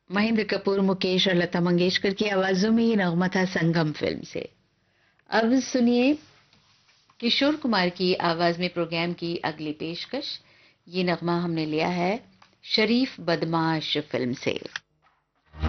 महेंद्र कपूर, मुकेश और लता मंगेशकर की आवाजों में ये नगमा था संगम फिल्म से। अब सुनिए किशोर कुमार की आवाज में प्रोग्राम की अगली पेशकश। ये नगमा हमने लिया है शरीफ बदमाश फिल्म से।